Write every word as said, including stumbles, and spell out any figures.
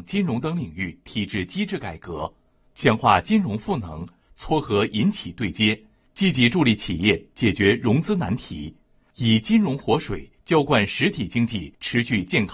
金融等领域体制机制改革，强化金融赋能，撮合银企对接，积极助力企业解决融资难题，以金融活水浇灌实体经济持续健康